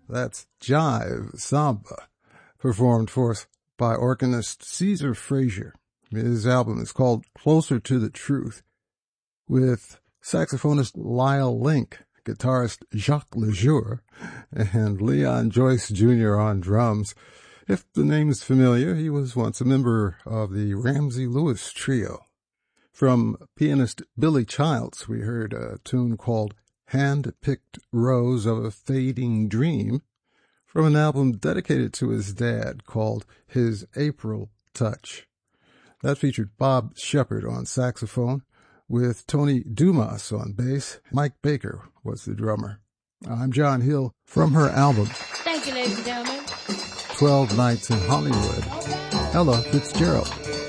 That's Jive Samba, performed for us by organist Caesar Frazier. His album is called Closer to the Truth, with saxophonist Lyle Link, guitarist Jacques Lejour, and Leon Joyce Jr. on drums. If the name is familiar, he was once a member of the Ramsey Lewis Trio. From pianist Billy Childs, we heard a tune called Hand-Picked Rose of a Fading Dream from an album dedicated to his dad called His April Touch. That featured Bob Shepard on saxophone with Tony Dumas on bass. Mike Baker was the drummer. I'm John Hill from her album. Thank you, ladies and gentlemen. 12 Nights in Hollywood. Ella Fitzgerald.